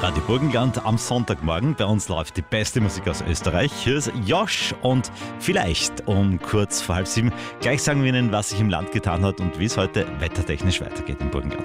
Radio Burgenland am Sonntagmorgen. Bei uns läuft die beste Musik aus Österreich. Hier ist Josh und vielleicht um kurz vor 6:30 gleich sagen wir Ihnen, was sich im Land getan hat und wie es heute wettertechnisch weitergeht im Burgenland.